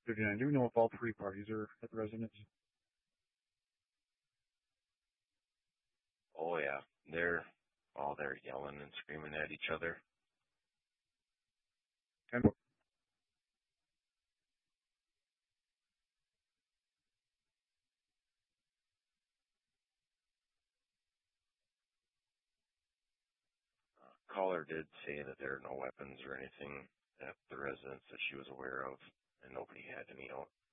59. Do we know if all three parties are at the residence? Oh yeah, they're all there yelling and screaming at each other. And Caller did say that there are no weapons or anything at the residence that she was aware of, and nobody had any